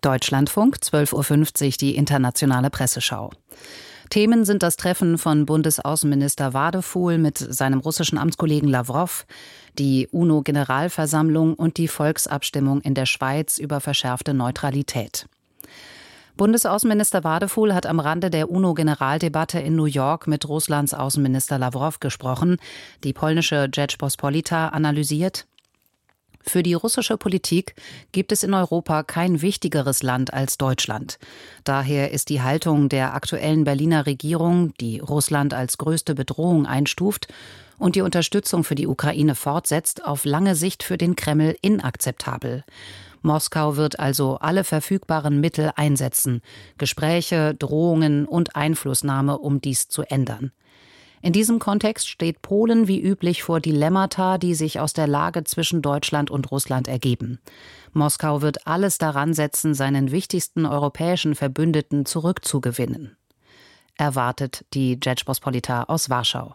Deutschlandfunk, 12:50 Uhr, die internationale Presseschau. Themen sind das Treffen von Bundesaußenminister Wadefuhl mit seinem russischen Amtskollegen Lawrow, die UNO-Generalversammlung und die Volksabstimmung in der Schweiz über verschärfte Neutralität. Bundesaußenminister Wadefuhl hat am Rande der UNO-Generaldebatte in New York mit Russlands Außenminister Lawrow gesprochen. Die polnische Rzeczpospolita analysiert: Für die russische Politik gibt es in Europa kein wichtigeres Land als Deutschland. Daher ist die Haltung der aktuellen Berliner Regierung, die Russland als größte Bedrohung einstuft und die Unterstützung für die Ukraine fortsetzt, auf lange Sicht für den Kreml inakzeptabel. Moskau wird also alle verfügbaren Mittel einsetzen, Gespräche, Drohungen und Einflussnahme, um dies zu ändern. In diesem Kontext steht Polen wie üblich vor Dilemmata, die sich aus der Lage zwischen Deutschland und Russland ergeben. Moskau wird alles daran setzen, seinen wichtigsten europäischen Verbündeten zurückzugewinnen, erwartet die Rzeczpospolita aus Warschau.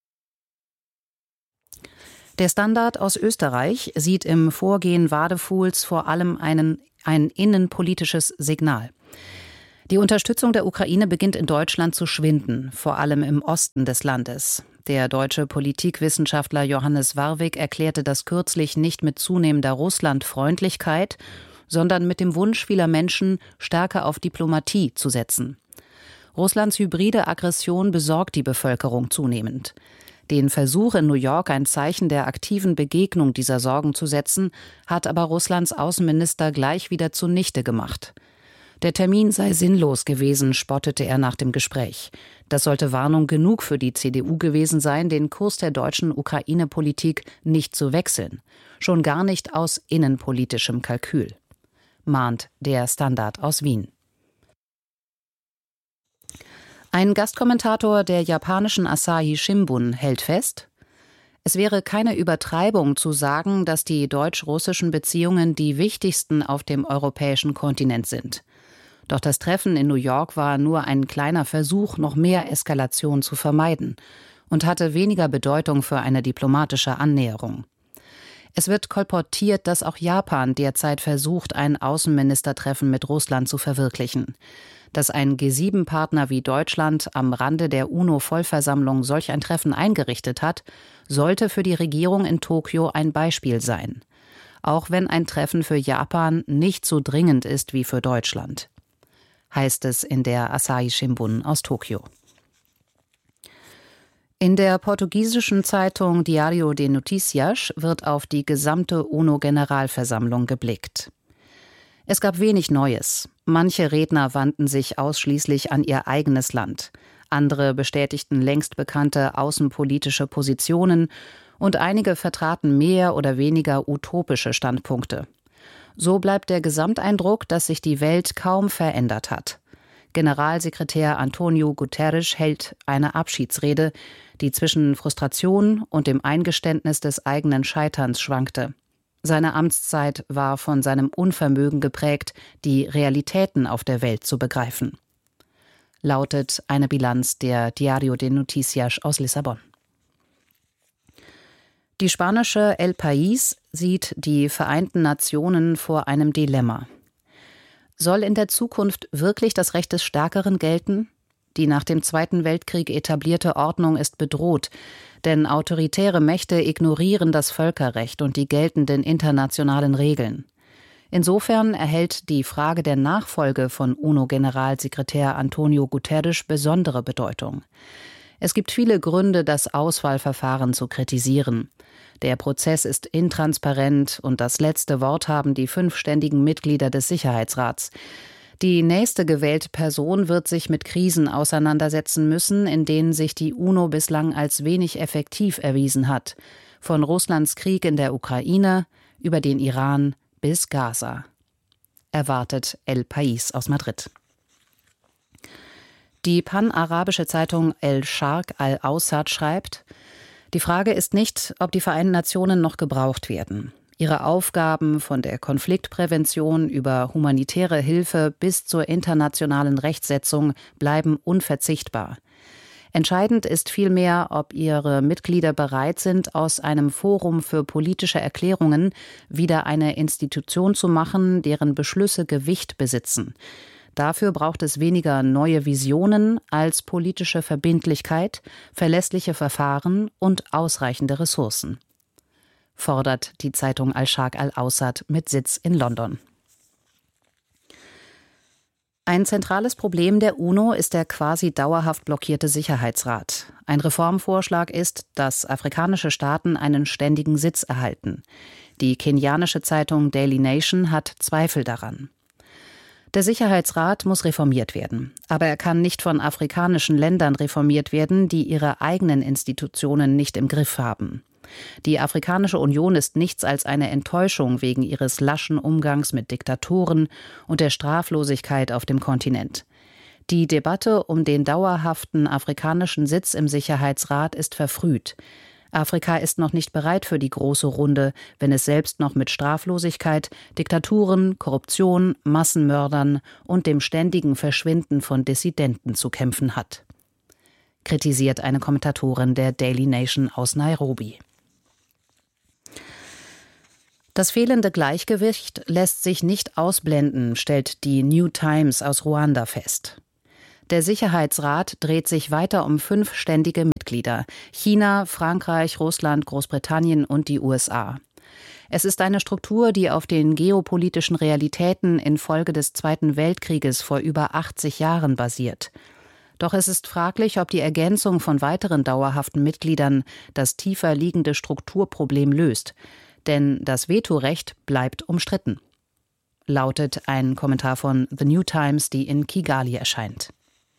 Der Standard aus Österreich sieht im Vorgehen Wadefuhls vor allem ein innenpolitisches Signal. Die Unterstützung der Ukraine beginnt in Deutschland zu schwinden, vor allem im Osten des Landes. Der deutsche Politikwissenschaftler Johannes Warwick erklärte das kürzlich nicht mit zunehmender Russlandfreundlichkeit, sondern mit dem Wunsch vieler Menschen, stärker auf Diplomatie zu setzen. Russlands hybride Aggression besorgt die Bevölkerung zunehmend. Den Versuch in New York, ein Zeichen der aktiven Begegnung dieser Sorgen zu setzen, hat aber Russlands Außenminister gleich wieder zunichte gemacht. Der Termin sei sinnlos gewesen, spottete er nach dem Gespräch. Das sollte Warnung genug für die CDU gewesen sein, den Kurs der deutschen Ukraine-Politik nicht zu wechseln. Schon gar nicht aus innenpolitischem Kalkül, mahnt der Standard aus Wien. Ein Gastkommentator der japanischen Asahi Shimbun hält fest: Es wäre keine Übertreibung zu sagen, dass die deutsch-russischen Beziehungen die wichtigsten auf dem europäischen Kontinent sind. Doch das Treffen in New York war nur ein kleiner Versuch, noch mehr Eskalation zu vermeiden und hatte weniger Bedeutung für eine diplomatische Annäherung. Es wird kolportiert, dass auch Japan derzeit versucht, ein Außenministertreffen mit Russland zu verwirklichen. Dass ein G7-Partner wie Deutschland am Rande der UNO-Vollversammlung solch ein Treffen eingerichtet hat, sollte für die Regierung in Tokio ein Beispiel sein. Auch wenn ein Treffen für Japan nicht so dringend ist wie für Deutschland, heißt es in der Asahi Shimbun aus Tokio. In der portugiesischen Zeitung Diário de Notícias wird auf die gesamte UNO-Generalversammlung geblickt. Es gab wenig Neues. Manche Redner wandten sich ausschließlich an ihr eigenes Land. Andere bestätigten längst bekannte außenpolitische Positionen und einige vertraten mehr oder weniger utopische Standpunkte. So bleibt der Gesamteindruck, dass sich die Welt kaum verändert hat. Generalsekretär António Guterres hält eine Abschiedsrede, die zwischen Frustration und dem Eingeständnis des eigenen Scheiterns schwankte. Seine Amtszeit war von seinem Unvermögen geprägt, die Realitäten auf der Welt zu begreifen, lautet eine Bilanz der Diário de Notícias aus Lissabon. Die spanische El País sieht die Vereinten Nationen vor einem Dilemma. Soll in der Zukunft wirklich das Recht des Stärkeren gelten? Die nach dem Zweiten Weltkrieg etablierte Ordnung ist bedroht, denn autoritäre Mächte ignorieren das Völkerrecht und die geltenden internationalen Regeln. Insofern erhält die Frage der Nachfolge von UNO-Generalsekretär António Guterres besondere Bedeutung. Es gibt viele Gründe, das Auswahlverfahren zu kritisieren. Der Prozess ist intransparent und das letzte Wort haben die 5 ständigen Mitglieder des Sicherheitsrats. Die nächste gewählte Person wird sich mit Krisen auseinandersetzen müssen, in denen sich die UNO bislang als wenig effektiv erwiesen hat. Von Russlands Krieg in der Ukraine über den Iran bis Gaza, erwartet El País aus Madrid. Die panarabische Zeitung El Sharq al-Awsat schreibt: Die Frage ist nicht, ob die Vereinten Nationen noch gebraucht werden. Ihre Aufgaben von der Konfliktprävention über humanitäre Hilfe bis zur internationalen Rechtsetzung bleiben unverzichtbar. Entscheidend ist vielmehr, ob ihre Mitglieder bereit sind, aus einem Forum für politische Erklärungen wieder eine Institution zu machen, deren Beschlüsse Gewicht besitzen. Dafür braucht es weniger neue Visionen als politische Verbindlichkeit, verlässliche Verfahren und ausreichende Ressourcen, fordert die Zeitung Al-Sharq Al-Awsat mit Sitz in London. Ein zentrales Problem der UNO ist der quasi dauerhaft blockierte Sicherheitsrat. Ein Reformvorschlag ist, dass afrikanische Staaten einen ständigen Sitz erhalten. Die kenianische Zeitung Daily Nation hat Zweifel daran. Der Sicherheitsrat muss reformiert werden. Aber er kann nicht von afrikanischen Ländern reformiert werden, die ihre eigenen Institutionen nicht im Griff haben. Die Afrikanische Union ist nichts als eine Enttäuschung wegen ihres laschen Umgangs mit Diktatoren und der Straflosigkeit auf dem Kontinent. Die Debatte um den dauerhaften afrikanischen Sitz im Sicherheitsrat ist verfrüht. Afrika ist noch nicht bereit für die große Runde, wenn es selbst noch mit Straflosigkeit, Diktaturen, Korruption, Massenmördern und dem ständigen Verschwinden von Dissidenten zu kämpfen hat, kritisiert eine Kommentatorin der Daily Nation aus Nairobi. Das fehlende Gleichgewicht lässt sich nicht ausblenden, stellt die New Times aus Ruanda fest. Der Sicherheitsrat dreht sich weiter um 5 ständige Mitglieder: China, Frankreich, Russland, Großbritannien und die USA. Es ist eine Struktur, die auf den geopolitischen Realitäten infolge des Zweiten Weltkrieges vor über 80 Jahren basiert. Doch es ist fraglich, ob die Ergänzung von weiteren dauerhaften Mitgliedern das tiefer liegende Strukturproblem löst. Denn das Vetorecht bleibt umstritten, lautet ein Kommentar von The New Times, die in Kigali erscheint.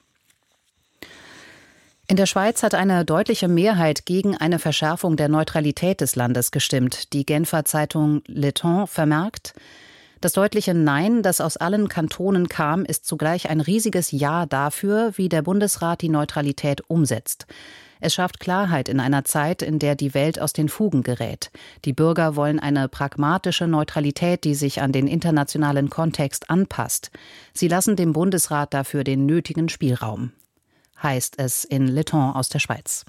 In der Schweiz hat eine deutliche Mehrheit gegen eine Verschärfung der Neutralität des Landes gestimmt. Die Genfer Zeitung Le Temps vermerkt: Das deutliche Nein, das aus allen Kantonen kam, ist zugleich ein riesiges Ja dafür, wie der Bundesrat die Neutralität umsetzt. Es schafft Klarheit in einer Zeit, in der die Welt aus den Fugen gerät. Die Bürger wollen eine pragmatische Neutralität, die sich an den internationalen Kontext anpasst. Sie lassen dem Bundesrat dafür den nötigen Spielraum, heißt es in Le Temps aus der Schweiz.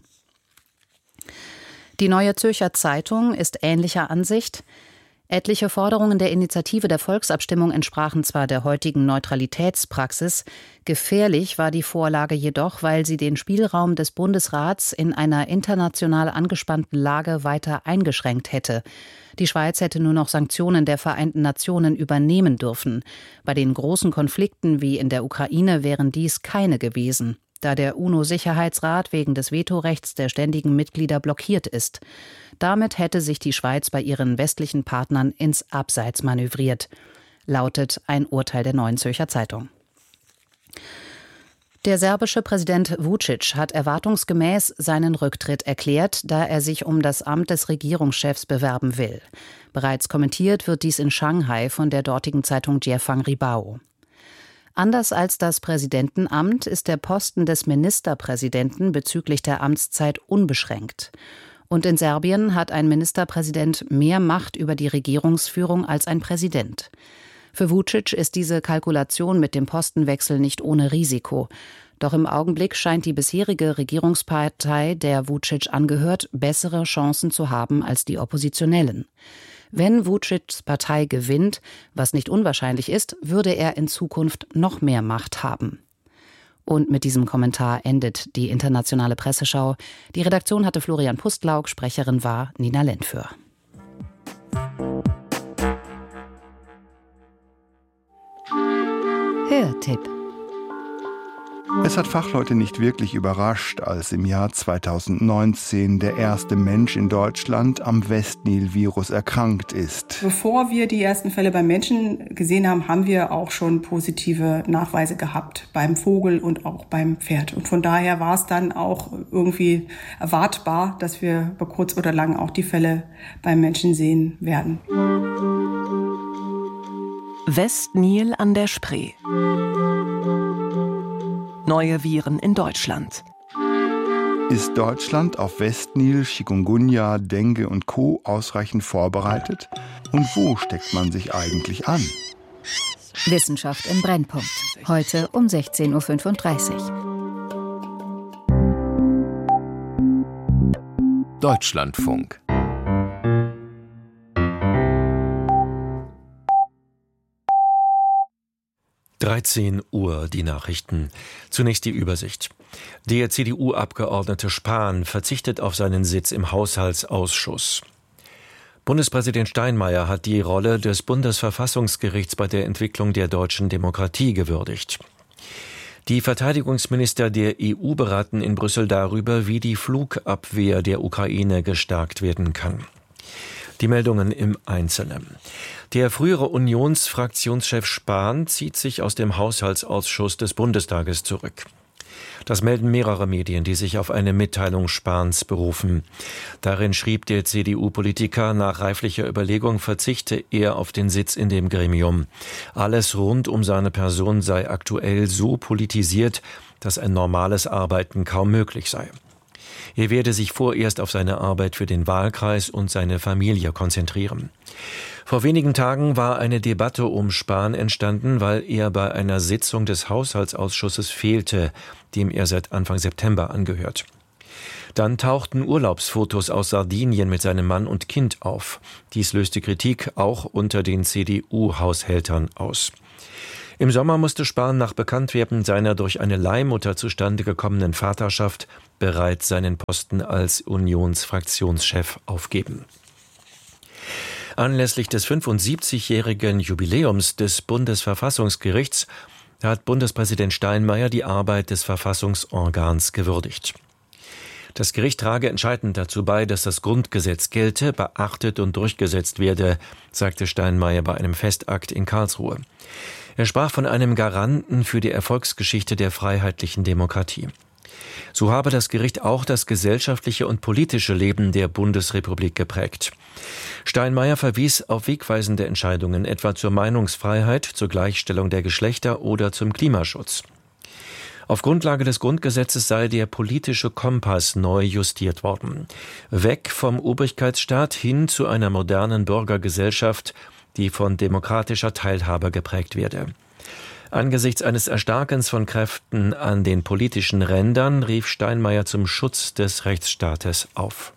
Die Neue Zürcher Zeitung ist ähnlicher Ansicht. Etliche Forderungen der Initiative der Volksabstimmung entsprachen zwar der heutigen Neutralitätspraxis, gefährlich war die Vorlage jedoch, weil sie den Spielraum des Bundesrats in einer international angespannten Lage weiter eingeschränkt hätte. Die Schweiz hätte nur noch Sanktionen der Vereinten Nationen übernehmen dürfen. Bei den großen Konflikten wie in der Ukraine wären dies keine gewesen, da der UNO-Sicherheitsrat wegen des Vetorechts der ständigen Mitglieder blockiert ist. Damit hätte sich die Schweiz bei ihren westlichen Partnern ins Abseits manövriert, lautet ein Urteil der Neuen Zürcher Zeitung. Der serbische Präsident Vučić hat erwartungsgemäß seinen Rücktritt erklärt, da er sich um das Amt des Regierungschefs bewerben will. Bereits kommentiert wird dies in Shanghai von der dortigen Zeitung Jefang Ribao. Anders als das Präsidentenamt ist der Posten des Ministerpräsidenten bezüglich der Amtszeit unbeschränkt. Und in Serbien hat ein Ministerpräsident mehr Macht über die Regierungsführung als ein Präsident. Für Vučić ist diese Kalkulation mit dem Postenwechsel nicht ohne Risiko. Doch im Augenblick scheint die bisherige Regierungspartei, der Vučić angehört, bessere Chancen zu haben als die Oppositionellen. Wenn Vučićs Partei gewinnt, was nicht unwahrscheinlich ist, würde er in Zukunft noch mehr Macht haben. Und mit diesem Kommentar endet die internationale Presseschau. Die Redaktion hatte Florian Pustlauk, Sprecherin war Nina Lentföhr. Hörtipp. Es hat Fachleute nicht wirklich überrascht, als im Jahr 2019 der erste Mensch in Deutschland am Westnil-Virus erkrankt ist. Bevor wir die ersten Fälle beim Menschen gesehen haben, haben wir auch schon positive Nachweise gehabt beim Vogel und auch beim Pferd. Und von daher war es dann auch irgendwie erwartbar, dass wir über kurz oder lang auch die Fälle beim Menschen sehen werden. Westnil an der Spree. Neue Viren in Deutschland. Ist Deutschland auf Westnil, Chikungunya, Dengue und Co. ausreichend vorbereitet? Und wo steckt man sich eigentlich an? Wissenschaft im Brennpunkt. Heute um 16.35 Uhr. Deutschlandfunk. Uhr, die Nachrichten. Zunächst die Übersicht. Der CDU-Abgeordnete Spahn verzichtet auf seinen Sitz im Haushaltsausschuss. Bundespräsident Steinmeier hat die Rolle des Bundesverfassungsgerichts bei der Entwicklung der deutschen Demokratie gewürdigt. Die Verteidigungsminister der EU beraten in Brüssel darüber, wie die Flugabwehr der Ukraine gestärkt werden kann. Die Meldungen im Einzelnen. Der frühere Unionsfraktionschef Spahn zieht sich aus dem Haushaltsausschuss des Bundestages zurück. Das melden mehrere Medien, die sich auf eine Mitteilung Spahns berufen. Darin schrieb der CDU-Politiker, nach reiflicher Überlegung verzichte er auf den Sitz in dem Gremium. Alles rund um seine Person sei aktuell so politisiert, dass ein normales Arbeiten kaum möglich sei. Er werde sich vorerst auf seine Arbeit für den Wahlkreis und seine Familie konzentrieren. Vor wenigen Tagen war eine Debatte um Spahn entstanden, weil er bei einer Sitzung des Haushaltsausschusses fehlte, dem er seit Anfang September angehört. Dann tauchten Urlaubsfotos aus Sardinien mit seinem Mann und Kind auf. Dies löste Kritik auch unter den CDU-Haushältern aus. Im Sommer musste Spahn nach Bekanntwerden seiner durch eine Leihmutter zustande gekommenen Vaterschaft bereits seinen Posten als Unionsfraktionschef aufgeben. Anlässlich des 75-jährigen Jubiläums des Bundesverfassungsgerichts hat Bundespräsident Steinmeier die Arbeit des Verfassungsorgans gewürdigt. Das Gericht trage entscheidend dazu bei, dass das Grundgesetz gelte, beachtet und durchgesetzt werde, sagte Steinmeier bei einem Festakt in Karlsruhe. Er sprach von einem Garanten für die Erfolgsgeschichte der freiheitlichen Demokratie. So habe das Gericht auch das gesellschaftliche und politische Leben der Bundesrepublik geprägt. Steinmeier verwies auf wegweisende Entscheidungen, etwa zur Meinungsfreiheit, zur Gleichstellung der Geschlechter oder zum Klimaschutz. Auf Grundlage des Grundgesetzes sei der politische Kompass neu justiert worden. Weg vom Obrigkeitsstaat hin zu einer modernen Bürgergesellschaft, die von demokratischer Teilhabe geprägt werde. Angesichts eines Erstarkens von Kräften an den politischen Rändern rief Steinmeier zum Schutz des Rechtsstaates auf.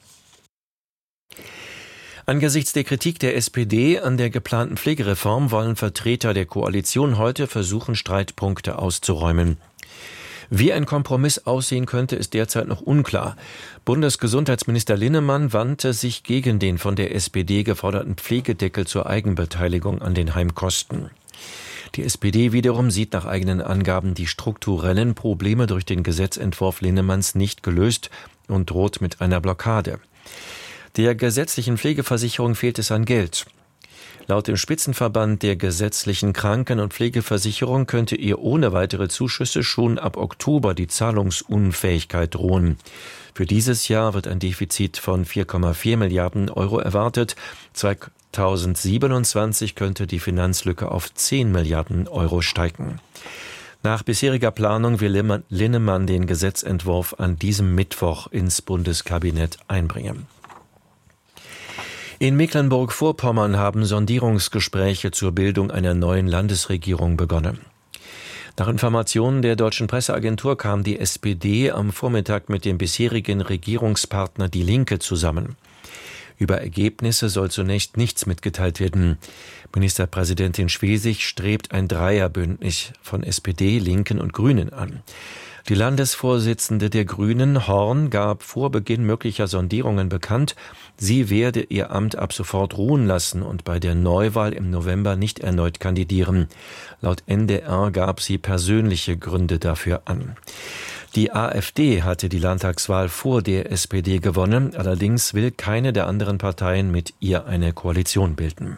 Angesichts der Kritik der SPD an der geplanten Pflegereform wollen Vertreter der Koalition heute versuchen, Streitpunkte auszuräumen. Wie ein Kompromiss aussehen könnte, ist derzeit noch unklar. Bundesgesundheitsminister Linnemann wandte sich gegen den von der SPD geforderten Pflegedeckel zur Eigenbeteiligung an den Heimkosten. Die SPD wiederum sieht nach eigenen Angaben die strukturellen Probleme durch den Gesetzentwurf Linnemanns nicht gelöst und droht mit einer Blockade. Der gesetzlichen Pflegeversicherung fehlt es an Geld. Laut dem Spitzenverband der gesetzlichen Kranken- und Pflegeversicherung könnte ihr ohne weitere Zuschüsse schon ab Oktober die Zahlungsunfähigkeit drohen. Für dieses Jahr wird ein Defizit von 4,4 Milliarden Euro erwartet. 2027 könnte die Finanzlücke auf 10 Milliarden Euro steigen. Nach bisheriger Planung will Linnemann den Gesetzentwurf an diesem Mittwoch ins Bundeskabinett einbringen. In Mecklenburg-Vorpommern haben Sondierungsgespräche zur Bildung einer neuen Landesregierung begonnen. Nach Informationen der deutschen Presseagentur kam die SPD am Vormittag mit dem bisherigen Regierungspartner Die Linke zusammen. Über Ergebnisse soll zunächst nichts mitgeteilt werden. Ministerpräsidentin Schwesig strebt ein Dreierbündnis von SPD, Linken und Grünen an. Die Landesvorsitzende der Grünen, Horn, gab vor Beginn möglicher Sondierungen bekannt, sie werde ihr Amt ab sofort ruhen lassen und bei der Neuwahl im November nicht erneut kandidieren. Laut NDR gab sie persönliche Gründe dafür an. Die AfD hatte die Landtagswahl vor der SPD gewonnen, allerdings will keine der anderen Parteien mit ihr eine Koalition bilden.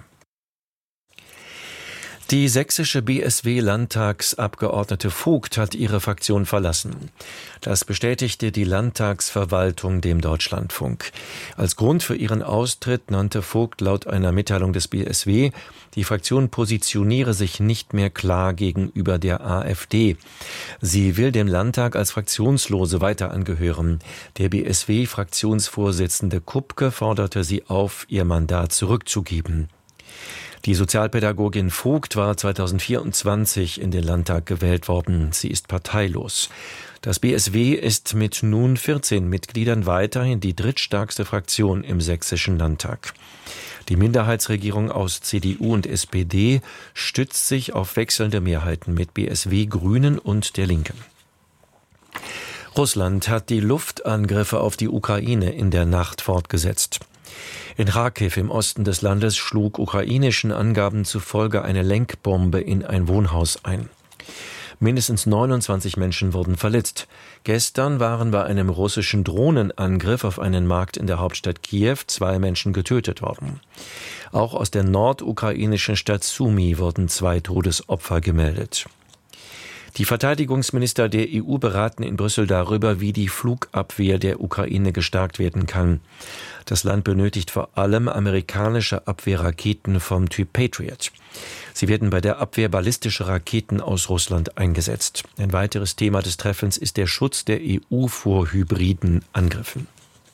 Die sächsische BSW-Landtagsabgeordnete Vogt hat ihre Fraktion verlassen. Das bestätigte die Landtagsverwaltung dem Deutschlandfunk. Als Grund für ihren Austritt nannte Vogt laut einer Mitteilung des BSW, die Fraktion positioniere sich nicht mehr klar gegenüber der AfD. Sie will dem Landtag als Fraktionslose weiter angehören. Der BSW-Fraktionsvorsitzende Kupke forderte sie auf, ihr Mandat zurückzugeben. Die Sozialpädagogin Vogt war 2024 in den Landtag gewählt worden. Sie ist parteilos. Das BSW ist mit nun 14 Mitgliedern weiterhin die drittstärkste Fraktion im sächsischen Landtag. Die Minderheitsregierung aus CDU und SPD stützt sich auf wechselnde Mehrheiten mit BSW, Grünen und der Linken. Russland hat die Luftangriffe auf die Ukraine in der Nacht fortgesetzt. In Kharkiv im Osten des Landes schlug ukrainischen Angaben zufolge eine Lenkbombe in ein Wohnhaus ein. Mindestens 29 Menschen wurden verletzt. Gestern waren bei einem russischen Drohnenangriff auf einen Markt in der Hauptstadt Kiew 2 Menschen getötet worden. Auch aus der nordukrainischen Stadt Sumy wurden 2 Todesopfer gemeldet. Die Verteidigungsminister der EU beraten in Brüssel darüber, wie die Flugabwehr der Ukraine gestärkt werden kann. Das Land benötigt vor allem amerikanische Abwehrraketen vom Typ Patriot. Sie werden bei der Abwehr ballistischer Raketen aus Russland eingesetzt. Ein weiteres Thema des Treffens ist der Schutz der EU vor hybriden Angriffen.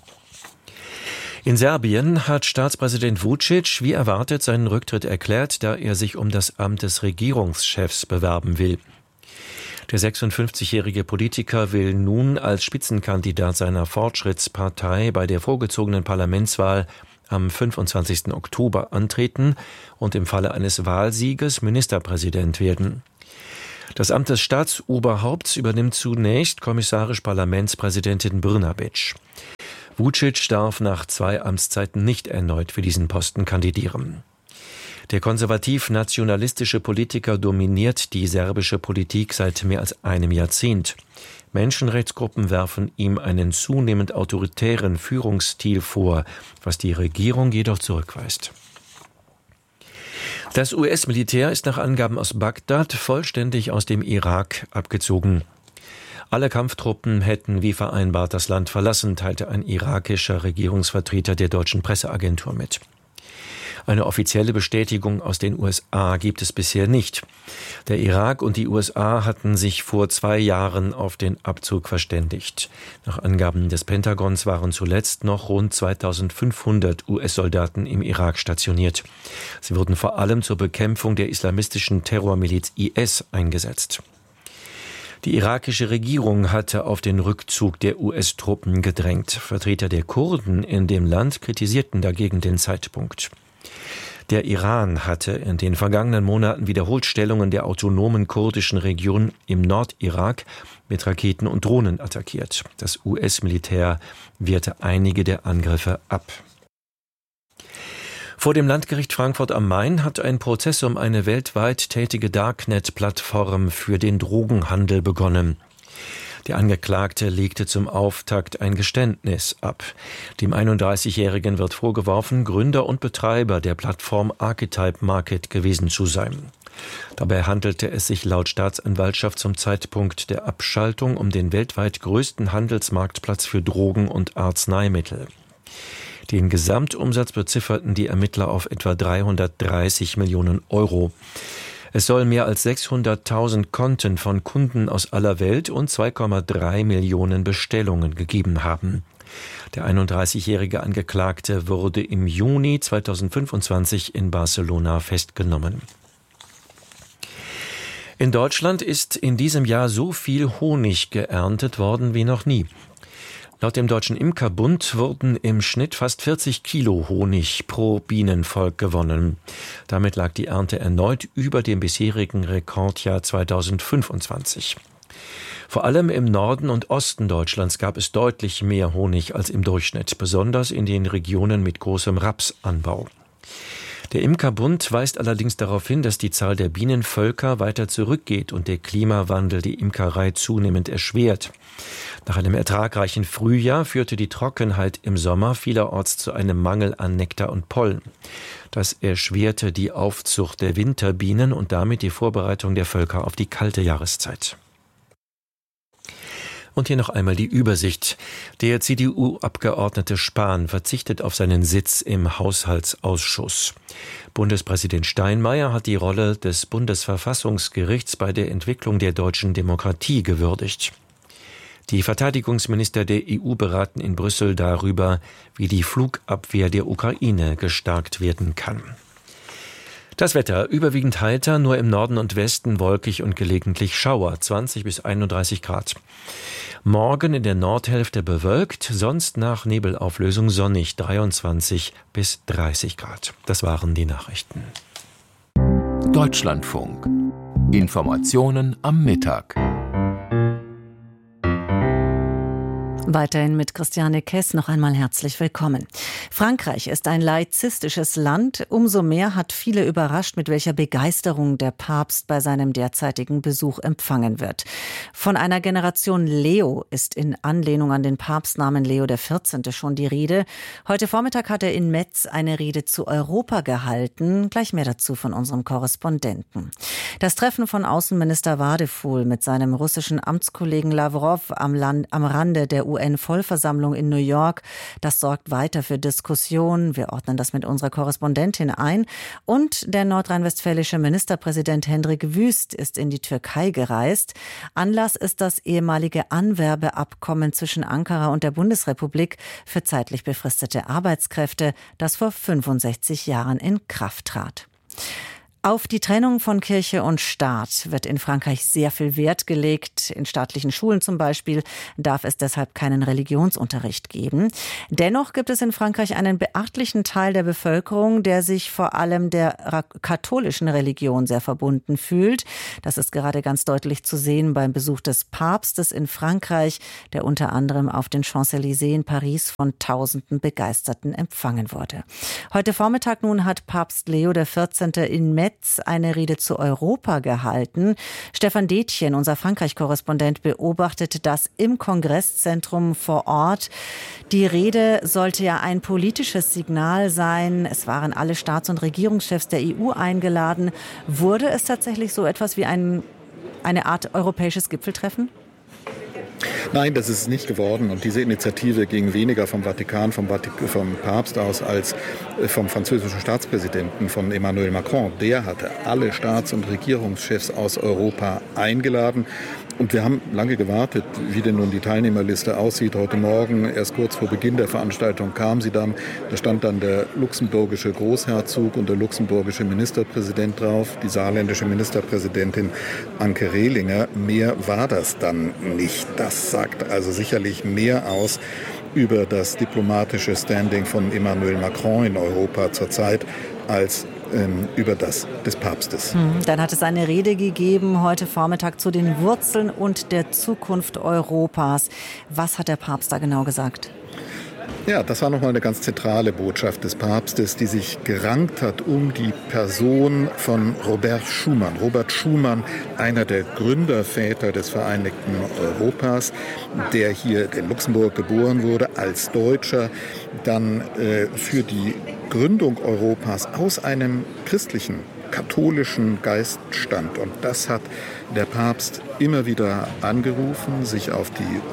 In Serbien hat Staatspräsident Vučić wie erwartet seinen Rücktritt erklärt, da er sich um das Amt des Regierungschefs bewerben will. Der 56-jährige Politiker will nun als Spitzenkandidat seiner Fortschrittspartei bei der vorgezogenen Parlamentswahl am 25. Oktober antreten und im Falle eines Wahlsieges Ministerpräsident werden. Das Amt des Staatsoberhaupts übernimmt zunächst kommissarisch Parlamentspräsidentin Brnabić. Vučić darf nach 2 Amtszeiten nicht erneut für diesen Posten kandidieren. Der konservativ-nationalistische Politiker dominiert die serbische Politik seit mehr als einem Jahrzehnt. Menschenrechtsgruppen werfen ihm einen zunehmend autoritären Führungsstil vor, was die Regierung jedoch zurückweist. Das US-Militär ist nach Angaben aus Bagdad vollständig aus dem Irak abgezogen. Alle Kampftruppen hätten wie vereinbart das Land verlassen, teilte ein irakischer Regierungsvertreter der deutschen Presseagentur mit. Eine offizielle Bestätigung aus den USA gibt es bisher nicht. Der Irak und die USA hatten sich vor 2 Jahren auf den Abzug verständigt. Nach Angaben des Pentagons waren zuletzt noch rund 2500 US-Soldaten im Irak stationiert. Sie wurden vor allem zur Bekämpfung der islamistischen Terrormiliz IS eingesetzt. Die irakische Regierung hatte auf den Rückzug der US-Truppen gedrängt. Vertreter der Kurden in dem Land kritisierten dagegen den Zeitpunkt. Der Iran hatte in den vergangenen Monaten wiederholt Stellungen der autonomen kurdischen Region im Nordirak mit Raketen und Drohnen attackiert. Das US-Militär wehrte einige der Angriffe ab. Vor dem Landgericht Frankfurt am Main hat ein Prozess um eine weltweit tätige Darknet-Plattform für den Drogenhandel begonnen. Der Angeklagte legte zum Auftakt ein Geständnis ab. Dem 31-Jährigen wird vorgeworfen, Gründer und Betreiber der Plattform Archetype Market gewesen zu sein. Dabei handelte es sich laut Staatsanwaltschaft zum Zeitpunkt der Abschaltung um den weltweit größten Handelsmarktplatz für Drogen und Arzneimittel. Den Gesamtumsatz bezifferten die Ermittler auf etwa 330 Millionen Euro. Es soll mehr als 600.000 Konten von Kunden aus aller Welt und 2,3 Millionen Bestellungen gegeben haben. Der 31-jährige Angeklagte wurde im Juni 2025 in Barcelona festgenommen. In Deutschland ist in diesem Jahr so viel Honig geerntet worden wie noch nie. Laut dem Deutschen Imkerbund wurden im Schnitt fast 40 Kilo Honig pro Bienenvolk gewonnen. Damit lag die Ernte erneut über dem bisherigen Rekordjahr 2025. Vor allem im Norden und Osten Deutschlands gab es deutlich mehr Honig als im Durchschnitt, besonders in den Regionen mit großem Rapsanbau. Der Imkerbund weist allerdings darauf hin, dass die Zahl der Bienenvölker weiter zurückgeht und der Klimawandel die Imkerei zunehmend erschwert. Nach einem ertragreichen Frühjahr führte die Trockenheit im Sommer vielerorts zu einem Mangel an Nektar und Pollen. Das erschwerte die Aufzucht der Winterbienen und damit die Vorbereitung der Völker auf die kalte Jahreszeit. Und hier noch einmal die Übersicht. Der CDU-Abgeordnete Spahn verzichtet auf seinen Sitz im Haushaltsausschuss. Bundespräsident Steinmeier hat die Rolle des Bundesverfassungsgerichts bei der Entwicklung der deutschen Demokratie gewürdigt. Die Verteidigungsminister der EU beraten in Brüssel darüber, wie die Flugabwehr der Ukraine gestärkt werden kann. Das Wetter überwiegend heiter, nur im Norden und Westen wolkig und gelegentlich Schauer, 20 bis 31 Grad. Morgen in der Nordhälfte bewölkt, sonst nach Nebelauflösung sonnig, 23 bis 30 Grad. Das waren die Nachrichten. Deutschlandfunk. Informationen am Mittag. Weiterhin mit Christiane Kess noch einmal herzlich willkommen. Frankreich ist ein laizistisches Land. Umso mehr hat viele überrascht, mit welcher Begeisterung der Papst bei seinem derzeitigen Besuch empfangen wird. Von einer Generation Leo ist in Anlehnung an den Papstnamen Leo XIV. Schon die Rede. Heute Vormittag hat er in Metz eine Rede zu Europa gehalten. Gleich mehr dazu von unserem Korrespondenten. Das Treffen von Außenminister Wadefuhl mit seinem russischen Amtskollegen Lavrov am Rande der UN-Vollversammlung in New York, das sorgt weiter für Diskussionen. Wir ordnen das mit unserer Korrespondentin ein. Und der nordrhein-westfälische Ministerpräsident Hendrik Wüst ist in die Türkei gereist. Anlass ist das ehemalige Anwerbeabkommen zwischen Ankara und der Bundesrepublik für zeitlich befristete Arbeitskräfte, das vor 65 Jahren in Kraft trat. Auf die Trennung von Kirche und Staat wird in Frankreich sehr viel Wert gelegt. In staatlichen Schulen zum Beispiel darf es deshalb keinen Religionsunterricht geben. Dennoch gibt es in Frankreich einen beachtlichen Teil der Bevölkerung, der sich vor allem der katholischen Religion sehr verbunden fühlt. Das ist gerade ganz deutlich zu sehen beim Besuch des Papstes in Frankreich, der unter anderem auf den Champs-Élysées in Paris von Tausenden Begeisterten empfangen wurde. Heute Vormittag nun hat Papst Leo XIV. In Metz eine Rede zu Europa gehalten. Stefan Detjen, unser Frankreich-Korrespondent, beobachtet das im Kongresszentrum vor Ort. Die Rede sollte ja ein politisches Signal sein. Es waren alle Staats- und Regierungschefs der EU eingeladen. Wurde es tatsächlich so etwas wie eine Art europäisches Gipfeltreffen? Nein, das ist es nicht geworden. Und diese Initiative ging weniger vom Vatikan, vom Papst aus, als vom französischen Staatspräsidenten, von Emmanuel Macron. Der hatte alle Staats- und Regierungschefs aus Europa eingeladen. Und wir haben lange gewartet, wie denn nun die Teilnehmerliste aussieht. Heute Morgen, erst kurz vor Beginn der Veranstaltung, kam sie dann. Da stand dann der luxemburgische Großherzog und der luxemburgische Ministerpräsident drauf, die saarländische Ministerpräsidentin Anke Rehlinger. Mehr war das dann nicht. Das sagt also sicherlich mehr aus über das diplomatische Standing von Emmanuel Macron in Europa zurzeit als über das des Papstes. Dann hat es eine Rede gegeben heute Vormittag zu den Wurzeln und der Zukunft Europas. Was hat der Papst da genau gesagt? Ja, das war nochmal eine ganz zentrale Botschaft des Papstes, die sich gerankt hat um die Person von Robert Schuman. Robert Schuman, einer der Gründerväter des Vereinigten Europas, der hier in Luxemburg geboren wurde, als Deutscher, dann für die Gründung Europas aus einem christlichen, katholischen Geist stand. Und das hat der Papst immer wieder angerufen, sich auf die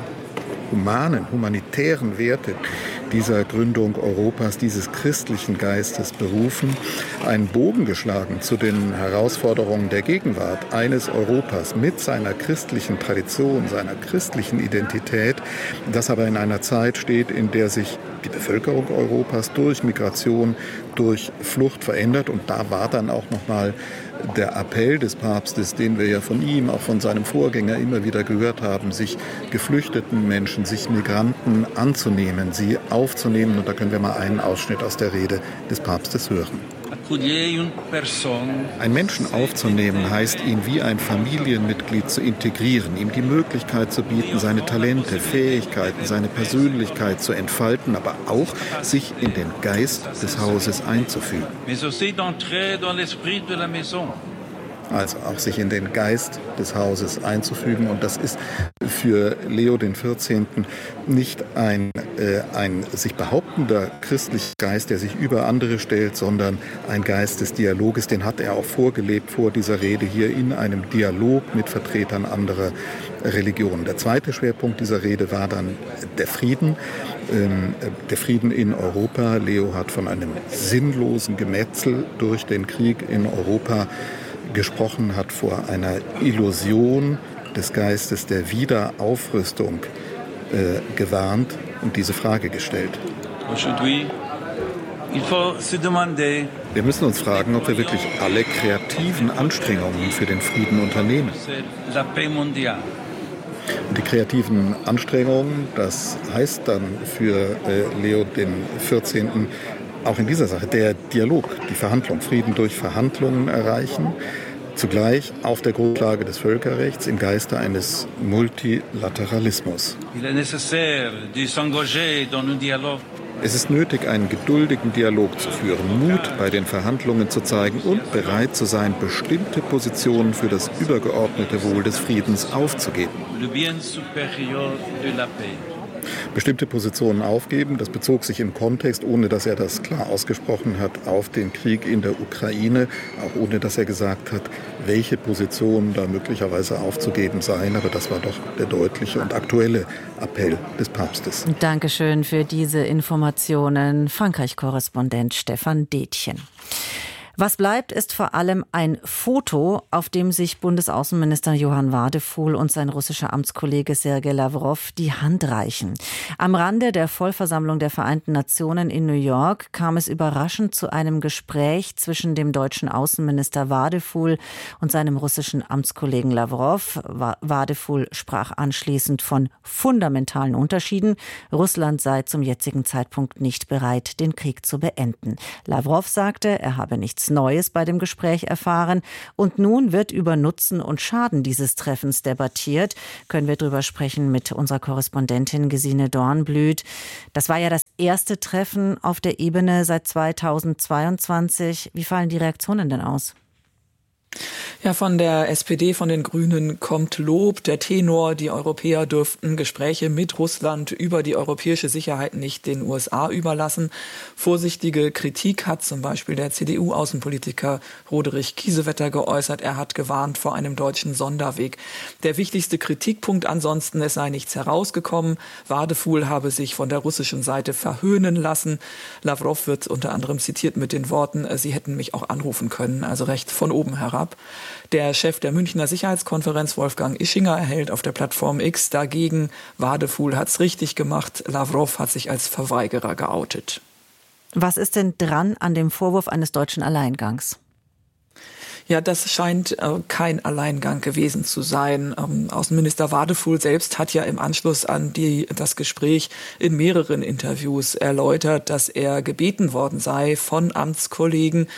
humanitären Werte dieser Gründung Europas, dieses christlichen Geistes berufen, einen Bogen geschlagen zu den Herausforderungen der Gegenwart eines Europas mit seiner christlichen Tradition, seiner christlichen Identität, das aber in einer Zeit steht, in der sich die Bevölkerung Europas durch Migration, durch Flucht verändert. Und da war dann auch nochmal der Appell des Papstes, den wir ja von ihm, auch von seinem Vorgänger immer wieder gehört haben, sich geflüchteten Menschen, sich Migranten anzunehmen, sie aufzunehmen. Und da können wir mal einen Ausschnitt aus der Rede des Papstes hören. Einen Menschen aufzunehmen heißt, ihn wie ein Familienmitglied zu integrieren, ihm die Möglichkeit zu bieten, seine Talente, Fähigkeiten, seine Persönlichkeit zu entfalten, aber auch sich in den Geist des Hauses einzufügen. Also auch sich in den Geist des Hauses einzufügen. Und das ist für Leo XIV. Nicht ein sich behauptender christlicher Geist, der sich über andere stellt, sondern ein Geist des Dialoges. Den hat er auch vorgelebt vor dieser Rede hier in einem Dialog mit Vertretern anderer Religionen. Der zweite Schwerpunkt dieser Rede war dann der Frieden. Der Frieden in Europa. Leo hat von einem sinnlosen Gemetzel durch den Krieg in Europa gesprochen, hat vor einer Illusion des Geistes der Wiederaufrüstung gewarnt und diese Frage gestellt. Aujourd'hui, il faut se demander Wir müssen uns fragen, ob wir wirklich alle kreativen Anstrengungen für den Frieden unternehmen. Und die kreativen Anstrengungen, das heißt dann für Leo XIV. Auch in dieser Sache der Dialog, die Verhandlung, Frieden durch Verhandlungen erreichen, zugleich auf der Grundlage des Völkerrechts im Geiste eines Multilateralismus. Es ist nötig, einen geduldigen Dialog zu führen, Mut bei den Verhandlungen zu zeigen und bereit zu sein, bestimmte Positionen für das übergeordnete Wohl des Friedens aufzugeben. Bestimmte Positionen aufgeben, das bezog sich im Kontext, ohne dass er das klar ausgesprochen hat, auf den Krieg in der Ukraine, auch ohne dass er gesagt hat, welche Positionen da möglicherweise aufzugeben seien. Aber das war doch der deutliche und aktuelle Appell des Papstes. Dankeschön für diese Informationen, Frankreich-Korrespondent Stefan Detjen. Was bleibt, ist vor allem ein Foto, auf dem sich Bundesaußenminister Johann Wadefuhl und sein russischer Amtskollege Sergei Lawrow die Hand reichen. Am Rande der Vollversammlung der Vereinten Nationen in New York kam es überraschend zu einem Gespräch zwischen dem deutschen Außenminister Wadefuhl und seinem russischen Amtskollegen Lawrow. Wadefuhl sprach anschließend von fundamentalen Unterschieden. Russland sei zum jetzigen Zeitpunkt nicht bereit, den Krieg zu beenden. Lawrow sagte, er habe nichts Neues bei dem Gespräch erfahren. Und nun wird über Nutzen und Schaden dieses Treffens debattiert. Können wir darüber sprechen mit unserer Korrespondentin Gesine Dornblüt. Das war ja das erste Treffen auf der Ebene seit 2022. Wie fallen die Reaktionen denn aus? Ja, von der SPD, von den Grünen kommt Lob. Der Tenor, die Europäer dürften Gespräche mit Russland über die europäische Sicherheit nicht den USA überlassen. Vorsichtige Kritik hat zum Beispiel der CDU-Außenpolitiker Roderich Kiesewetter geäußert. Er hat gewarnt vor einem deutschen Sonderweg. Der wichtigste Kritikpunkt ansonsten, es sei nichts herausgekommen. Wadefuhl habe sich von der russischen Seite verhöhnen lassen. Lawrow wird unter anderem zitiert mit den Worten, sie hätten mich auch anrufen können, also recht von oben herab. Der Chef der Münchner Sicherheitskonferenz, Wolfgang Ischinger, erhält auf der Plattform X dagegen, Wadefuhl hat's richtig gemacht, Lawrow hat sich als Verweigerer geoutet. Was ist denn dran an dem Vorwurf eines deutschen Alleingangs? Ja, das scheint kein Alleingang gewesen zu sein. Außenminister Wadefuhl selbst hat ja im Anschluss an das Gespräch in mehreren Interviews erläutert, dass er gebeten worden sei von Amtskollegen,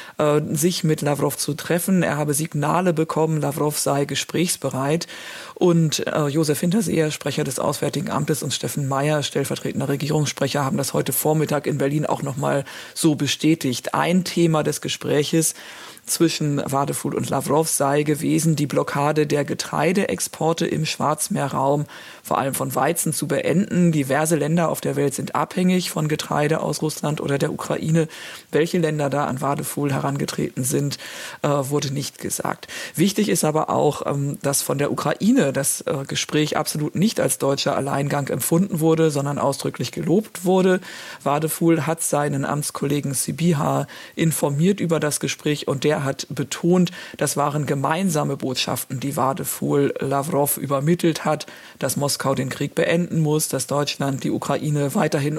sich mit Lawrow zu treffen. Er habe Signale bekommen, Lawrow sei gesprächsbereit. Und Josef Hinterseher, Sprecher des Auswärtigen Amtes, und Steffen Mayer, stellvertretender Regierungssprecher, haben das heute Vormittag in Berlin auch nochmal so bestätigt. Ein Thema des Gespräches zwischen Wadefuhl und Lawrow sei gewesen, die Blockade der Getreideexporte im Schwarzmeerraum, vor allem von Weizen, zu beenden. Diverse Länder auf der Welt sind abhängig von Getreide aus Russland oder der Ukraine. Welche Länder da an Wadefuhl herangetreten sind, wurde nicht gesagt. Wichtig ist aber auch, dass von der Ukraine das Gespräch absolut nicht als deutscher Alleingang empfunden wurde, sondern ausdrücklich gelobt wurde. Wadefuhl hat seinen Amtskollegen Sybiha informiert über das Gespräch und der hat betont, das waren gemeinsame Botschaften, die Wadefuhl Lawrow übermittelt hat, dass Moskau den Krieg beenden muss, dass Deutschland die Ukraine weiterhin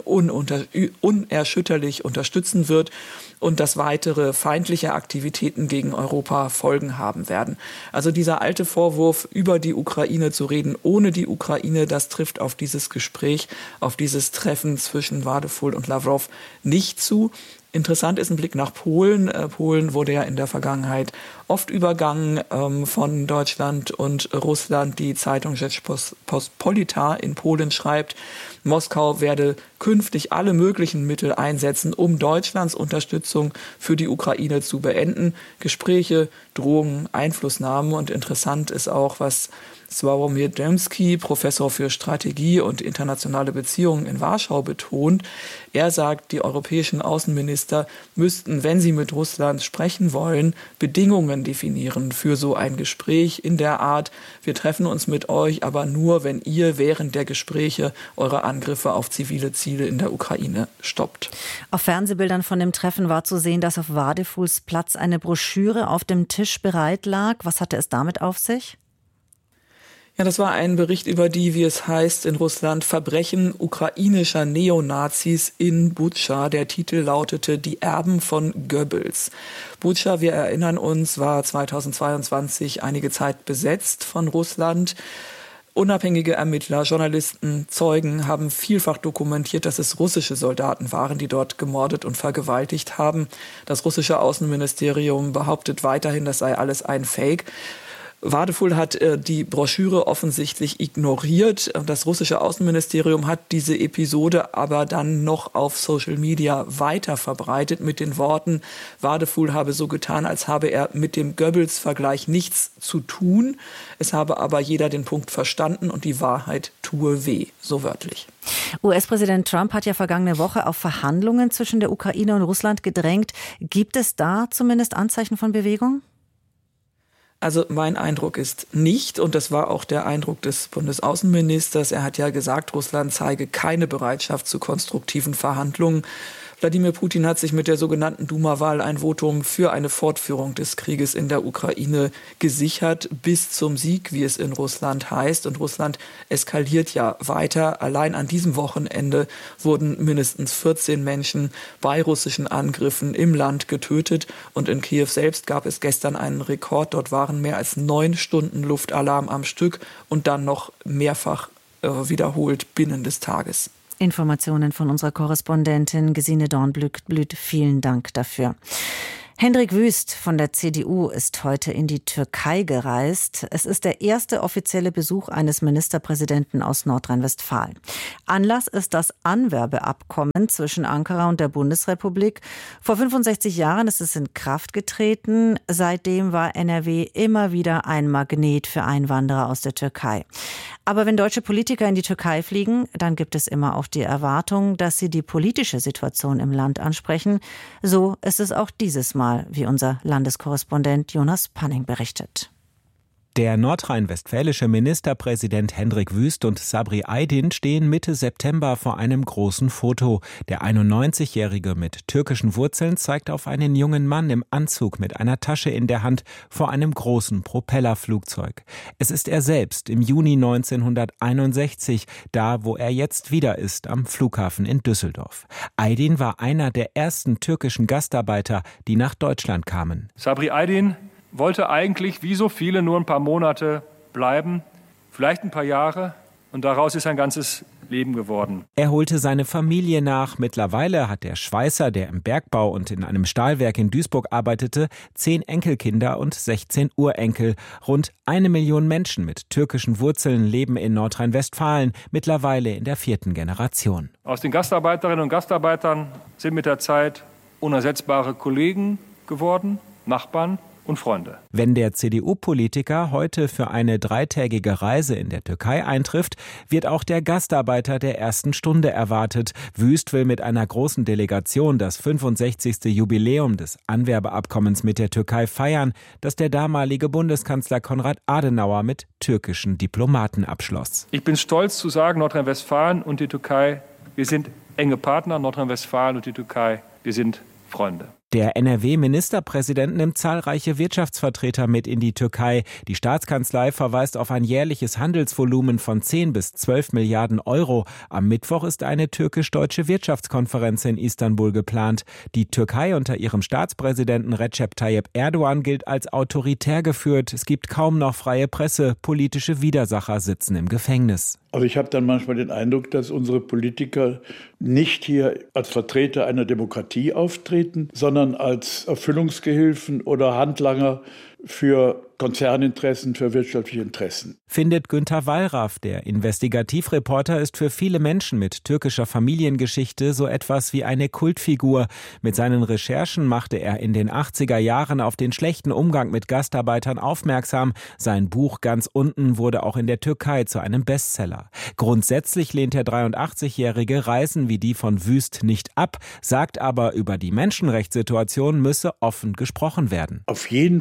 unerschütterlich unterstützen wird und dass weitere feindliche Aktivitäten gegen Europa Folgen haben werden. Also dieser alte Vorwurf, über die Ukraine zu reden, ohne die Ukraine, das trifft auf dieses Gespräch, auf dieses Treffen zwischen Wadefuhl und Lawrow nicht zu. Interessant ist ein Blick nach Polen. Polen wurde ja in der Vergangenheit oft übergangen von Deutschland und Russland. Die Zeitung Rzeczpospolita in Polen schreibt, Moskau werde künftig alle möglichen Mittel einsetzen, um Deutschlands Unterstützung für die Ukraine zu beenden. Gespräche, Drohungen, Einflussnahmen. Und interessant ist auch, was Sławomir Dębski, Professor für Strategie und internationale Beziehungen in Warschau, betont. Er sagt, die europäischen Außenminister müssten, wenn sie mit Russland sprechen wollen, Bedingungen definieren für so ein Gespräch in der Art, wir treffen uns mit euch, aber nur, wenn ihr während der Gespräche eure Angriffe auf zivile Ziele in der Ukraine stoppt. Auf Fernsehbildern von dem Treffen war zu sehen, dass auf Wadefuhls Platz eine Broschüre auf dem Tisch bereit lag. Was hatte es damit auf sich? Ja, das war ein Bericht über die, wie es heißt in Russland, Verbrechen ukrainischer Neonazis in Butscha. Der Titel lautete Die Erben von Goebbels. Butscha, wir erinnern uns, war 2022 einige Zeit besetzt von Russland. Unabhängige Ermittler, Journalisten, Zeugen haben vielfach dokumentiert, dass es russische Soldaten waren, die dort gemordet und vergewaltigt haben. Das russische Außenministerium behauptet weiterhin, das sei alles ein Fake. Wadefuhl hat die Broschüre offensichtlich ignoriert. Das russische Außenministerium hat diese Episode aber dann noch auf Social Media weiter verbreitet mit den Worten, Wadefuhl habe so getan, als habe er mit dem Goebbels-Vergleich nichts zu tun. Es habe aber jeder den Punkt verstanden und die Wahrheit tue weh, so wörtlich. US-Präsident Trump hat ja vergangene Woche auf Verhandlungen zwischen der Ukraine und Russland gedrängt. Gibt es da zumindest Anzeichen von Bewegung? Also mein Eindruck ist nicht, und das war auch der Eindruck des Bundesaußenministers, er hat ja gesagt, Russland zeige keine Bereitschaft zu konstruktiven Verhandlungen. Wladimir Putin hat sich mit der sogenannten Duma-Wahl ein Votum für eine Fortführung des Krieges in der Ukraine gesichert, bis zum Sieg, wie es in Russland heißt. Und Russland eskaliert ja weiter. Allein an diesem Wochenende wurden mindestens 14 Menschen bei russischen Angriffen im Land getötet. Und in Kiew selbst gab es gestern einen Rekord. Dort waren mehr als 9 Stunden Luftalarm am Stück und dann noch mehrfach wiederholt binnen des Tages. Informationen von unserer Korrespondentin Gesine Dornblüt. Vielen Dank dafür. Hendrik Wüst von der CDU ist heute in die Türkei gereist. Es ist der erste offizielle Besuch eines Ministerpräsidenten aus Nordrhein-Westfalen. Anlass ist das Anwerbeabkommen zwischen Ankara und der Bundesrepublik. Vor 65 Jahren ist es in Kraft getreten. Seitdem war NRW immer wieder ein Magnet für Einwanderer aus der Türkei. Aber wenn deutsche Politiker in die Türkei fliegen, dann gibt es immer auch die Erwartung, dass sie die politische Situation im Land ansprechen. So ist es auch dieses Mal, wie unser Landeskorrespondent Jonas Panning berichtet. Der nordrhein-westfälische Ministerpräsident Hendrik Wüst und Sabri Aydin stehen Mitte September vor einem großen Foto. Der 91-Jährige mit türkischen Wurzeln zeigt auf einen jungen Mann im Anzug mit einer Tasche in der Hand vor einem großen Propellerflugzeug. Es ist er selbst im Juni 1961, da wo er jetzt wieder ist, am Flughafen in Düsseldorf. Aydin war einer der ersten türkischen Gastarbeiter, die nach Deutschland kamen. Sabri Aydin wollte eigentlich, wie so viele, nur ein paar Monate bleiben, vielleicht ein paar Jahre, und daraus ist ein ganzes Leben geworden. Er holte seine Familie nach. Mittlerweile hat der Schweißer, der im Bergbau und in einem Stahlwerk in Duisburg arbeitete, 10 Enkelkinder und 16 Urenkel. Rund 1 Million Menschen mit türkischen Wurzeln leben in Nordrhein-Westfalen, mittlerweile in der 4. Generation. Aus den Gastarbeiterinnen und Gastarbeitern sind mit der Zeit unersetzbare Kollegen geworden, Nachbarn und Freunde. Wenn der CDU-Politiker heute für eine 3-tägige Reise in der Türkei eintrifft, wird auch der Gastarbeiter der ersten Stunde erwartet. Wüst will mit einer großen Delegation das 65. Jubiläum des Anwerbeabkommens mit der Türkei feiern, das der damalige Bundeskanzler Konrad Adenauer mit türkischen Diplomaten abschloss. Ich bin stolz zu sagen, Nordrhein-Westfalen und die Türkei, wir sind enge Partner. Nordrhein-Westfalen und die Türkei, wir sind Freunde. Der NRW-Ministerpräsident nimmt zahlreiche Wirtschaftsvertreter mit in die Türkei. Die Staatskanzlei verweist auf ein jährliches Handelsvolumen von 10 bis 12 Milliarden Euro. Am Mittwoch ist eine türkisch-deutsche Wirtschaftskonferenz in Istanbul geplant. Die Türkei unter ihrem Staatspräsidenten Recep Tayyip Erdogan gilt als autoritär geführt. Es gibt kaum noch freie Presse. Politische Widersacher sitzen im Gefängnis. Also ich habe dann manchmal den Eindruck, dass unsere Politiker nicht hier als Vertreter einer Demokratie auftreten, sondern als Erfüllungsgehilfen oder Handlanger für Konzerninteressen, für wirtschaftliche Interessen. Findet Günther Wallraff, der Investigativreporter, ist für viele Menschen mit türkischer Familiengeschichte so etwas wie eine Kultfigur. Mit seinen Recherchen machte er in den 80er Jahren auf den schlechten Umgang mit Gastarbeitern aufmerksam. Sein Buch Ganz unten wurde auch in der Türkei zu einem Bestseller. Grundsätzlich lehnt der 83-Jährige Reisen wie die von Wüst nicht ab, sagt aber, über die Menschenrechtssituation müsse offen gesprochen werden. Auf jeden Fall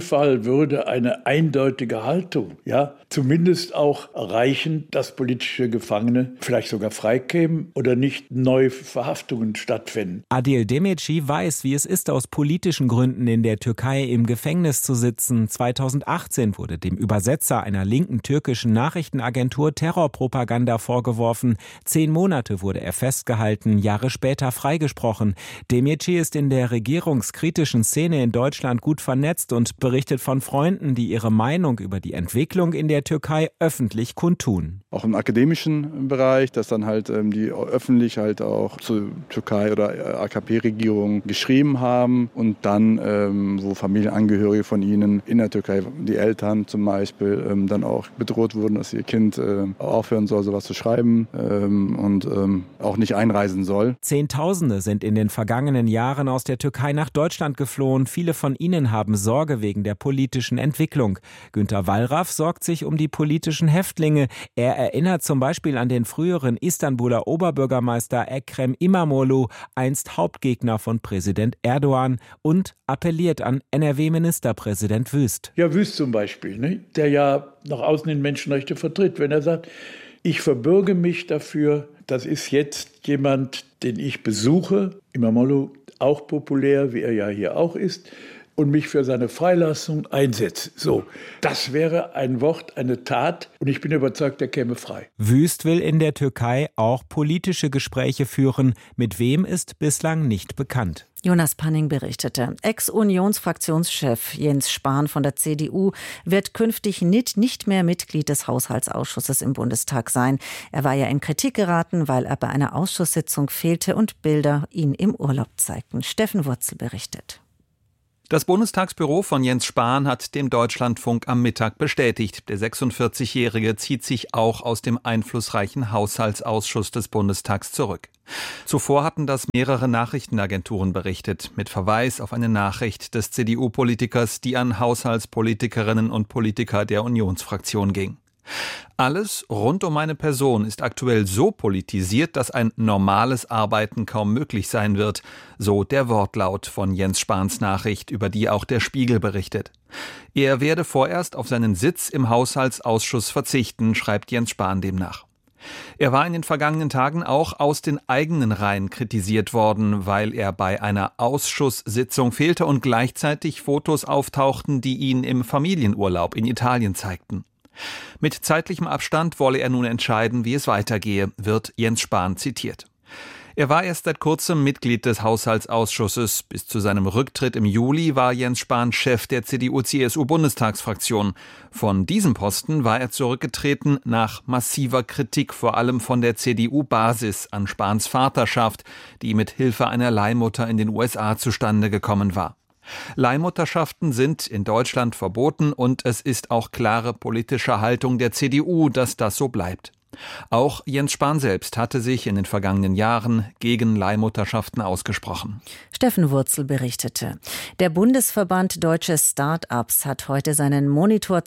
würde eine eindeutige Haltung, zumindest auch erreichen, dass politische Gefangene vielleicht sogar freikämen oder nicht neue Verhaftungen stattfinden. Adil Demirci weiß, wie es ist, aus politischen Gründen in der Türkei im Gefängnis zu sitzen. 2018 wurde dem Übersetzer einer linken türkischen Nachrichtenagentur Terrorpropaganda vorgeworfen. 10 Monate wurde er festgehalten, Jahre später freigesprochen. Demirci ist in der regierungskritischen Szene in Deutschland gut vernetzt und berichtet von Freunden, die ihre Meinung über die Entwicklung in der Türkei öffentlich kundtun. Auch im akademischen Bereich, dass dann halt die öffentlich halt auch zur Türkei oder AKP-Regierung geschrieben haben und dann, wo Familienangehörige von ihnen in der Türkei, die Eltern zum Beispiel, dann auch bedroht wurden, dass ihr Kind aufhören soll, sowas zu schreiben und auch nicht einreisen soll. Zehntausende sind in den vergangenen Jahren aus der Türkei nach Deutschland geflohen. Viele von ihnen haben Sorge wegen der politischen Entwicklung. Günter Wallraff sorgt sich um die politischen Häftlinge. Er erinnert zum Beispiel an den früheren Istanbuler Oberbürgermeister Ekrem İmamoğlu, einst Hauptgegner von Präsident Erdogan, und appelliert an NRW-Ministerpräsident Wüst. Ja, Wüst zum Beispiel, ne? Der ja nach außen in Menschenrechte vertritt. Wenn er sagt, ich verbürge mich dafür, das ist jetzt jemand, den ich besuche, İmamoğlu auch populär, wie er ja hier auch ist, und mich für seine Freilassung einsetzt. So, das wäre ein Wort, eine Tat, und ich bin überzeugt, er käme frei. Wüst will in der Türkei auch politische Gespräche führen. Mit wem ist bislang nicht bekannt. Jonas Panning berichtete. Ex-Unionsfraktionschef Jens Spahn von der CDU wird künftig nicht mehr Mitglied des Haushaltsausschusses im Bundestag sein. Er war ja in Kritik geraten, weil er bei einer Ausschusssitzung fehlte und Bilder ihn im Urlaub zeigten. Steffen Wurzel berichtet. Das Bundestagsbüro von Jens Spahn hat dem Deutschlandfunk am Mittag bestätigt, der 46-Jährige zieht sich auch aus dem einflussreichen Haushaltsausschuss des Bundestags zurück. Zuvor hatten das mehrere Nachrichtenagenturen berichtet, mit Verweis auf eine Nachricht des CDU-Politikers, die an Haushaltspolitikerinnen und Politiker der Unionsfraktion ging. Alles rund um meine Person ist aktuell so politisiert, dass ein normales Arbeiten kaum möglich sein wird, so der Wortlaut von Jens Spahns Nachricht, über die auch der Spiegel berichtet. Er werde vorerst auf seinen Sitz im Haushaltsausschuss verzichten, schreibt Jens Spahn demnach. Er war in den vergangenen Tagen auch aus den eigenen Reihen kritisiert worden, weil er bei einer Ausschusssitzung fehlte und gleichzeitig Fotos auftauchten, die ihn im Familienurlaub in Italien zeigten. Mit zeitlichem Abstand wolle er nun entscheiden, wie es weitergehe, wird Jens Spahn zitiert. Er war erst seit kurzem Mitglied des Haushaltsausschusses. Bis zu seinem Rücktritt im Juli war Jens Spahn Chef der CDU-CSU-Bundestagsfraktion. Von diesem Posten war er zurückgetreten nach massiver Kritik, vor allem von der CDU-Basis an Spahns Vaterschaft, die mit Hilfe einer Leihmutter in den USA zustande gekommen war. Leihmutterschaften sind in Deutschland verboten und es ist auch klare politische Haltung der CDU, dass das so bleibt. Auch Jens Spahn selbst hatte sich in den vergangenen Jahren gegen Leihmutterschaften ausgesprochen. Steffen Wurzel berichtete. Der Bundesverband Deutsche Start-ups hat heute seinen Monitor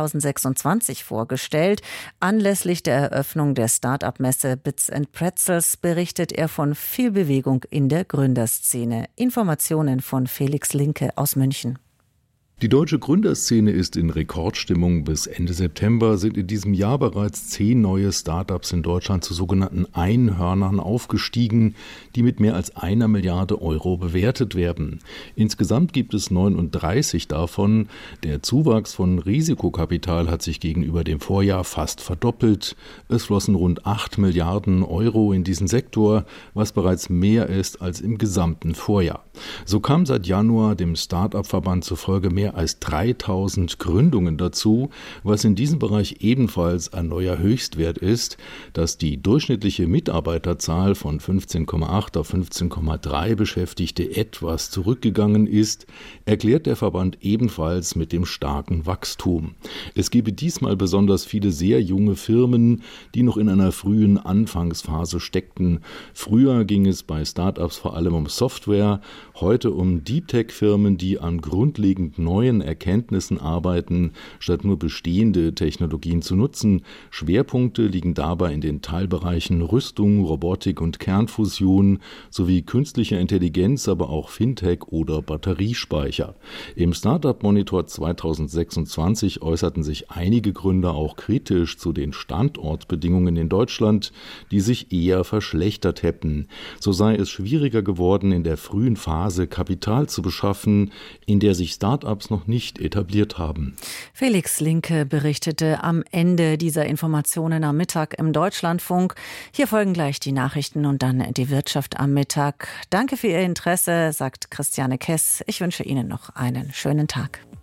2026 vorgestellt. Anlässlich der Eröffnung der Start-up-Messe Bits & Pretzels berichtet er von viel Bewegung in der Gründerszene. Informationen von Felix Linke aus München. Die deutsche Gründerszene ist in Rekordstimmung. Bis Ende September sind in diesem Jahr bereits 10 neue Start-ups in Deutschland zu sogenannten Einhörnern aufgestiegen, die mit mehr als 1 Milliarde Euro bewertet werden. Insgesamt gibt es 39 davon. Der Zuwachs von Risikokapital hat sich gegenüber dem Vorjahr fast verdoppelt. Es flossen rund 8 Milliarden Euro in diesen Sektor, was bereits mehr ist als im gesamten Vorjahr. So kam seit Januar dem Start-up-Verband zufolge mehr als 3000 Gründungen dazu, was in diesem Bereich ebenfalls ein neuer Höchstwert ist. Dass die durchschnittliche Mitarbeiterzahl von 15,8 auf 15,3 Beschäftigte etwas zurückgegangen ist, erklärt der Verband ebenfalls mit dem starken Wachstum. Es gebe diesmal besonders viele sehr junge Firmen, die noch in einer frühen Anfangsphase steckten. Früher ging es bei Start-ups vor allem um Software, heute um Deep-Tech-Firmen, die an grundlegend neuen neuen Erkenntnissen arbeiten, statt nur bestehende Technologien zu nutzen. Schwerpunkte liegen dabei in den Teilbereichen Rüstung, Robotik und Kernfusion sowie künstlicher Intelligenz, aber auch Fintech oder Batteriespeicher. Im Startup Monitor 2026 äußerten sich einige Gründer auch kritisch zu den Standortbedingungen in Deutschland, die sich eher verschlechtert hätten. So sei es schwieriger geworden, in der frühen Phase Kapital zu beschaffen, in der sich Start-ups noch nicht etabliert haben. Felix Linke berichtete am Ende dieser Informationen am Mittag im Deutschlandfunk. Hier folgen gleich die Nachrichten und dann die Wirtschaft am Mittag. Danke für Ihr Interesse, sagt Christiane Kess. Ich wünsche Ihnen noch einen schönen Tag.